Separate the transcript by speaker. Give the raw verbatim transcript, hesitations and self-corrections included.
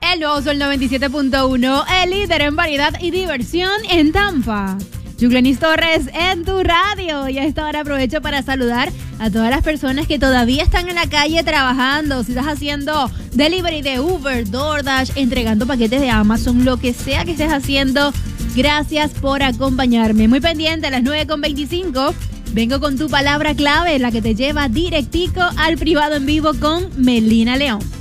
Speaker 1: El nuevo Sol noventa y siete punto uno, el líder en variedad y diversión en Tampa. Yuglenis Torres en tu radio. Y a esta hora aprovecho para saludar a todas las personas que todavía están en la calle trabajando. Si estás haciendo delivery de Uber, DoorDash, entregando paquetes de Amazon, lo que sea que estés haciendo, gracias por acompañarme. Muy pendiente a las nueve con veinticinco. Vengo con tu palabra clave, la que te lleva directico al privado en vivo con Melina León.